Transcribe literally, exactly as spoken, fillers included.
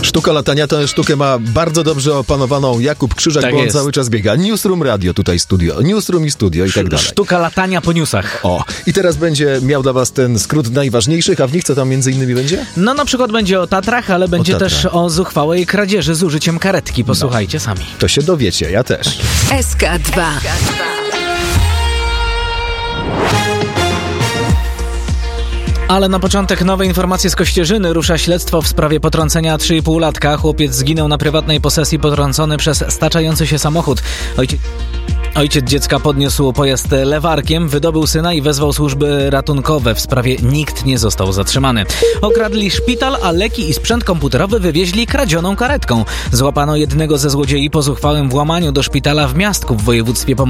Sztuka latania, tę sztukę ma bardzo dobrze opanowaną Jakub Krzyżak, Tak bo on jest. cały czas biega. Newsroom Radio, tutaj studio. Newsroom i studio i tak dalej. Sztuka latania po newsach. O, i teraz będzie miał dla was ten skrót najważniejszych, a w nich co tam między innymi będzie? No na przykład będzie o Tatrach, ale będzie Tatrach. też o zuchwałej kradzieży z użyciem karetki. Posłuchajcie sami. To się dowiecie, ja też. S K dwa. Ale na początek nowe informacje z Kościerzyny. Rusza śledztwo w sprawie potrącenia trzynastolatka. Chłopiec zginął na prywatnej posesji, potrącony przez staczający się samochód. Ojciec... Ojciec dziecka podniósł pojazd lewarkiem, wydobył syna i wezwał służby ratunkowe. W sprawie nikt nie został zatrzymany. Okradli szpital, a leki i sprzęt komputerowy wywieźli kradzioną karetką. Złapano jednego ze złodziei po zuchwałym włamaniu do szpitala w Miastku w województwie pomorskim.